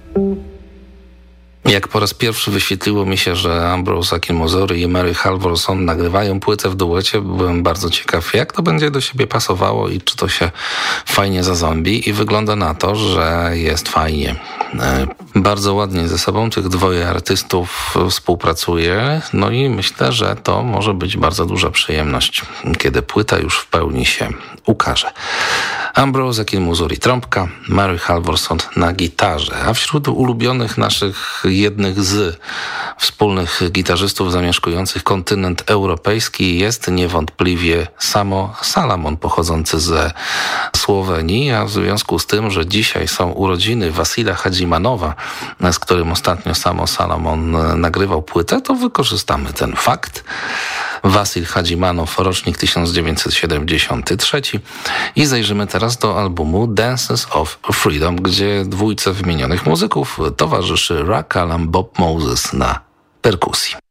Jak po raz pierwszy wyświetliło mi się, że Ambrose Akinmusori i Mary Halvorson nagrywają płytę w duecie, byłem bardzo ciekaw, jak to będzie do siebie pasowało i czy to się fajnie zazębi, i wygląda na to, że jest fajnie. Bardzo ładnie ze sobą tych dwoje artystów współpracuje, no i myślę, że to może być bardzo duża przyjemność, kiedy płyta już w pełni się ukaże. Ambrose Akinmusori trąbka, Mary Halvorson na gitarze, a wśród ulubionych naszych jednych z wspólnych gitarzystów zamieszkujących kontynent europejski jest niewątpliwie Samo Salamon, pochodzący ze Słowenii, a w związku z tym, że dzisiaj są urodziny Wasila Hadzimanowa, z którym ostatnio Samo Salamon nagrywał płytę, to wykorzystamy ten fakt. Wasil Hadzimanow, rocznik 1973, i zajrzymy teraz do albumu Dances of Freedom, gdzie dwójce wymienionych muzyków towarzyszy Ra Kalam Bob Moses na perkusji.